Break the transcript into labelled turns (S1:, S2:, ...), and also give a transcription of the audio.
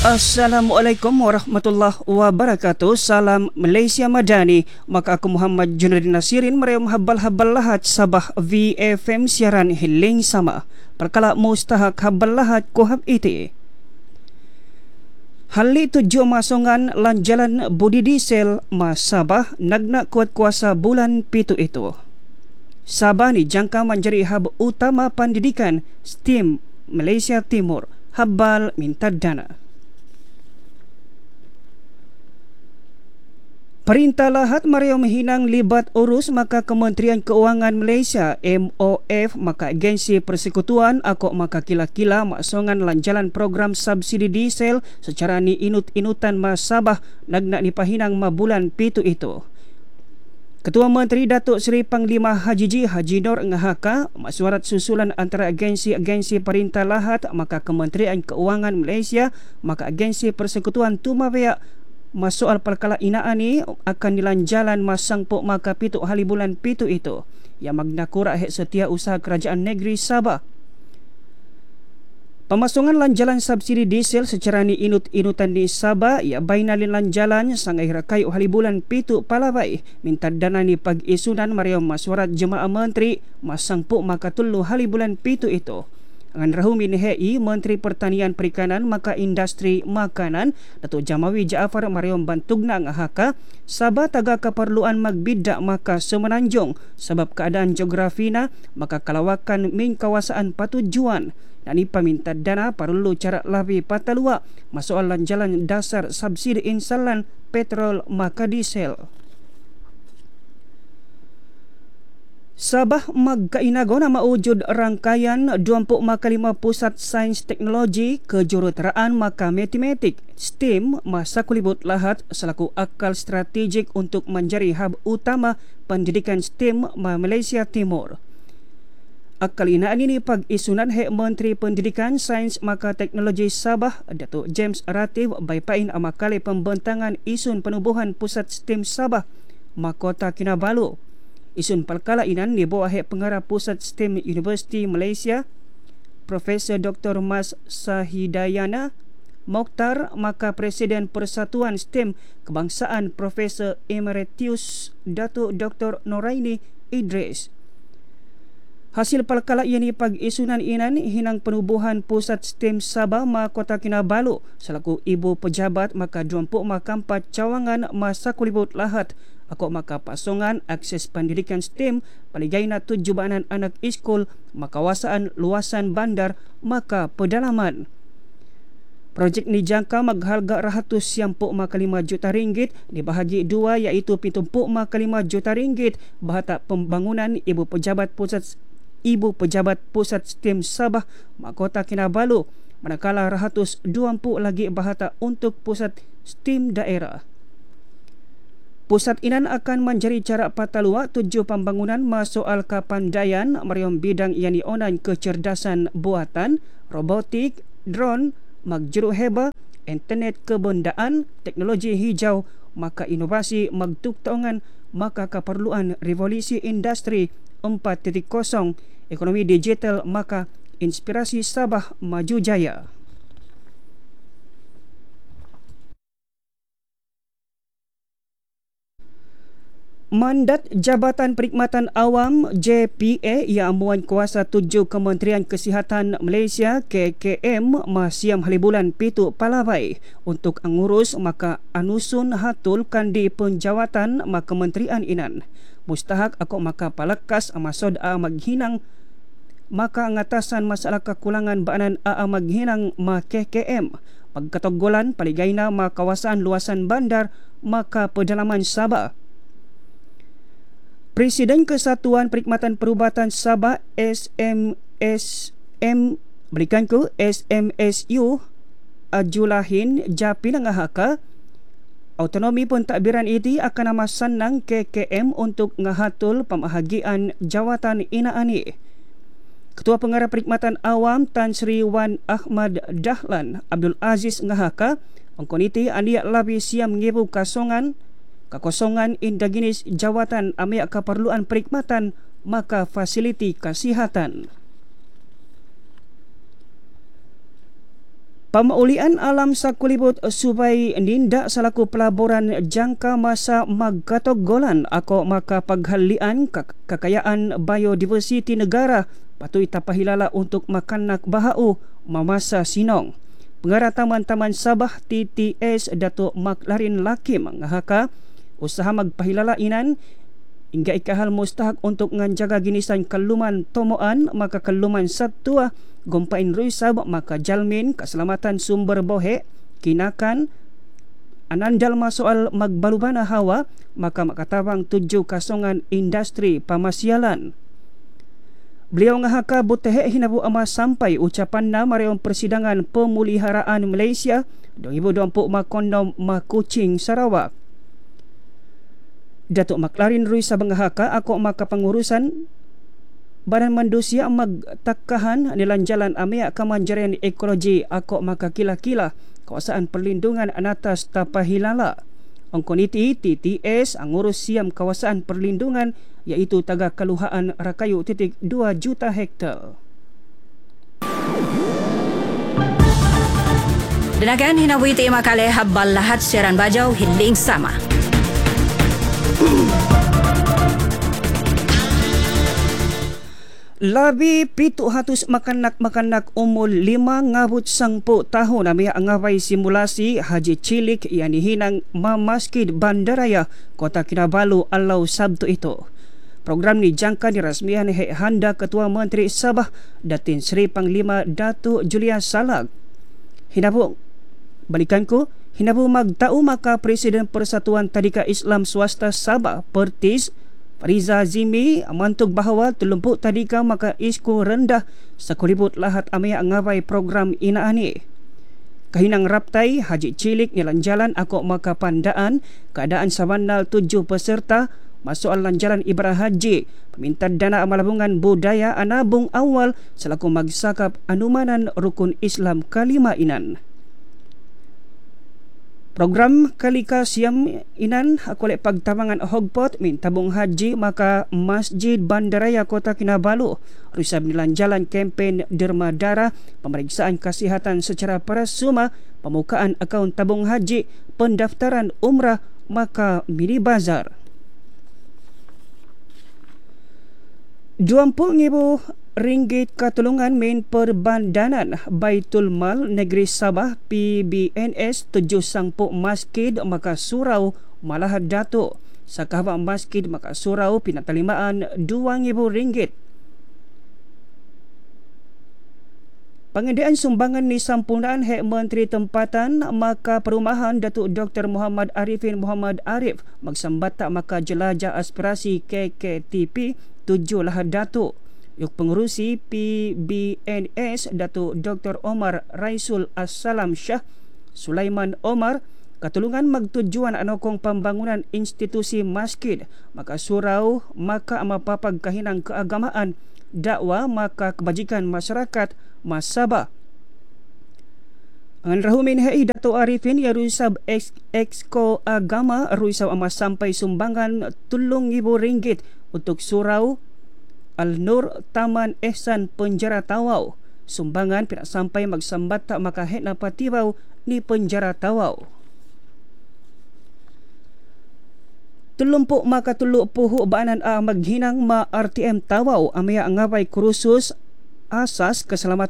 S1: Assalamualaikum warahmatullahi wabarakatuh. Salam Malaysia Madani. Maka aku Muhammad Junadin Nasirin merayum habal-habal lahat Sabah VFM siaran hiling sama. Perkala mustahak habal lahat kuhab iti. Hali tujuh masongan lan jalan budi diesel mas Sabah nagna kuat kuasa bulan pitu itu. Sabah ni jangka menjadi hub utama pendidikan STEM Malaysia Timur. Habal minta dana. Perintah lahat mariam hinang libat urus maka Kementerian Keuangan Malaysia MOF maka agensi persekutuan akok maka kila-kila maksongan lanjalan program subsidi diesel secara ni inut-inutan mas Sabah nagna ni pahinang mabulan pitu itu. Ketua Menteri Datuk Seri Panglima Haji Nur ngahaka masuarat susulan antara agensi-agensi perintah lahat maka Kementerian Keuangan Malaysia maka agensi persekutuan tumabaya soal perkala inaan ni akan dilanjalan masang pok maka pitu hari bulan pitu itu yang magna kurak hek setia usaha kerajaan negeri Sabah. Pemasungan lanjalan subsidi diesel secara ni inut-inutan di Sabah ia bainalin lanjalan sangai rakai hari bulan pitu palabai minta dana ni pagi isunan mariam masuarat jemaah menteri masang pok maka tulu hari bulan pitu itu. Dengan rahumi nihai Menteri Pertanian Perikanan maka Industri Makanan Datuk Jamawi Jaafar mariam bantugna ngahaka Sabah taga keperluan magbidak maka semenanjung sebab keadaan geografina maka kalawakan min kawasan patujuan dan ni paminta dana perlu cara lebih patalua masoalan jalan dasar subsidi insalan petrol maka diesel. Sabah magkainago na maujud rangkaian 25 pusat sains teknologi kejuruteraan maka matematik STEM masa kulibut lahat selaku akal strategik untuk menjadi hub utama pendidikan STEM Malaysia Timur. Akal inaan ini pag-isunan hek Menteri Pendidikan Sains maka Teknologi Sabah Datuk James Ratif baipain amakale pembentangan isun penubuhan pusat STEM Sabah Mahkota Kinabalu. Isun perkala inan di bawah hek pengarah Pusat STEM Universiti Malaysia Profesor Dr. Mas Sahidayana Mokhtar maka Presiden Persatuan STEM Kebangsaan Profesor Emeritus Datuk Dr. Noraini Idris. Hasil perkala ini pag-isunan inan hinang penubuhan Pusat STEM Sabah Mahkota Kinabalu selaku ibu pejabat maka 24 makampat cawangan masa kulibut lahat akok maka pasongan akses pendidikan STEM paligaina tujuh banan anak iskul makawasaan luasan bandar maka pedalaman. Projek ni jangka magharga ratus siampuk maka 5 juta ringgit dibahagi dua iaitu pitumpuk maka 5 juta ringgit bahata pembangunan ibu pejabat pusat STEM Sabah Mahkota Kinabalu manakala ratus 20 lagi bahata untuk pusat STEM daerah. Pusat inan akan menjadi cara patalua tujuh pembangunan masoal kapandaian mariam bidang yang dionan kecerdasan buatan, robotik, drone, magjuru heba, internet kebendaan, teknologi hijau, maka inovasi magtuktongan maka keperluan revolusi industri 4.0, ekonomi digital maka inspirasi Sabah maju jaya. Mandat Jabatan Perkhidmatan Awam JPA yang amuan kuasa tujuh Kementerian Kesihatan Malaysia KKM masiam hari bulan pitu palabai untuk angurus maka anusun hatul kandi penjawatan maka kementerian inan. Mustahak akok maka palakas amasod maghinang maka ngatasan masalah kekulangan baanan maghinang KKM pagkatogolan paligaina kawasan luasan bandar maka pedalaman Sabah. Presiden Kesatuan Perkhidmatan Perubatan Sabah SMSU Ajulahin Japi ngahaka autonomi pentadbiran ini akan amasanang KKM untuk ngahatul pemahagian jawatan inaani. Ketua Pengarah Perkhidmatan Awam Tan Sri Wan Ahmad Dahlan Abdul Aziz ngahaka angkoniti andi labi siam ngibu kekosongan indaginis jawatan amyak keperluan perkhidmatan maka fasiliti kesihatan. Pamaulian alam sakulibut subay ninda salaku pelaburan jangka masa maggatog golan ako makapaghalian kakayaan biodiversity negara patuy tapahilala untuk makanak bahau mamasa sinong. Pengarah Taman-Taman Sabah TTS Dato' Maklarin Lakim ngahaka usaha magpahilala inan hingga ikahal mustahak untuk nganjaga ginisan kaluman tomoan maka kaluman satwa gompain ruisab maka jalmin keselamatan sumber bohe kinakan anandal masoal magbalubana hawa maka makatabang 7 kasongan industri pamasyalan. Beliau ngahaka butehe hinabu ama sampai ucapan na mariong persidangan pemuliharaan Malaysia 2020 makondom makucing Sarawak. Datuk Maklarin Ruisa bangahaka ako makapangurusan Badan Manusia magtakahan nilan jalan amia kamanjarian ekologi ako makakila-kila kawasan perlindungan anatas tapahilala. Ang koniti TTS ang urus siam kawasan perlindungan iaitu Taga Kaluhaan Rakayu 2 juta hektar.
S2: Dinagan hinawiti makale habal lahat siaran bajaw hiling sama.
S1: Labi 700 makanak-makanak umur 5 ngabot 10 tahun amia angaway simulasi Haji Cilik yang hinang Mamaskid Bandaraya Kota Kinabalu alau Sabtu itu. Program ni jangka dirasmian handa Ketua Menteri Sabah Datin Seri Panglima Datuk Julia Salag. Hinabu magtau maka Presiden Persatuan Tadika Islam Swasta Sabah Pertis Fariza Zimi mantug bahawa telumpuk tadika maka isku rendah sakulibut lahat amaya ngawai program inaani. Kahinang raptai Haji Cilik nilan jalan ako maka pandaan keadaan sabanal 7 peserta masuk lanjaran ibadah haji peminta dana amalabungan budaya anabung awal selaku magsakap anumanan rukun Islam kalima inan. Program kalika siam inan akolek pagtabangan hogpot min tabung haji maka Masjid Bandaraya Kota Kinabalu rusab nilan jalan kempen derma darah pemeriksaan kesihatan secara parasuma pembukaan akaun tabung haji pendaftaran umrah maka mini bazar. 20,000 ringgit katulungan min perbandanan Baitul Mal Negeri Sabah PBNS 7 sangpuk masjid maka surau malah datuk sakahwa masjid maka surau pinatalimaan 2,000 ringgit. Pengendaan sumbangan ni sampurnaan Hek Menteri Tempatan maka Perumahan Datuk Dr. Muhammad Arifin Muhammad Arif magsambata maka jelajah aspirasi KKTP 7 lah datuk. Yuk pengurusi PBNS Datuk Dr. Omar Raisul Assalam Shah Sulaiman Omar katulungan magtujuan anokong pembangunan institusi masjid maka surau maka amapapag kahinang keagamaan dakwa maka kebajikan masyarakat Masabah. Ang rahumin hei Dato' Arifin ya rusab exco agama rusab ama sampai sumbangan 3,000 ringgit untuk surau Al-Nur Taman Ehsan Penjara Tawau. Sumbangan pina sampai magsambat tak makahet na patibaw ni Penjara Tawau. Telumpuk maka tuluk puhu baanan maghinang ma RTM Tawau amaya ngaway kursus asas keselamatan